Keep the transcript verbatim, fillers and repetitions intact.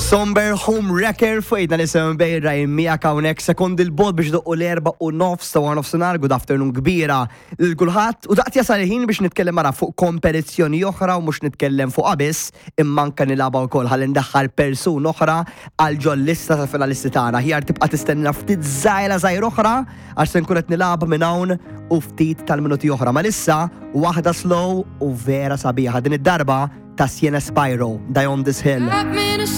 Somber Home Wrecker fejna nisem bejra jimmija kawnek sekund il-bod biex doqqu l-erba u nofs ta' warnof sonar, good afternoon kbira l-kulħat. U daqt jasal ħin biex nitkellem mara fuq kompetizzjoni oħra u mux nitkellem fuq abis, immanka nilaba u kol ħalli ndaħħal persun oħra għal-ġol lista ta' finalisti tagħna. Ħjar tibqa' tistenna ftit żgħira żgħir oħra għax se nkun qed nilaba minn hawn u ftit tal-minuti oħra. Ma lissa waħda slow u vera sabiħa din id-darba ta' Sienna Spyro, Die on This Hill.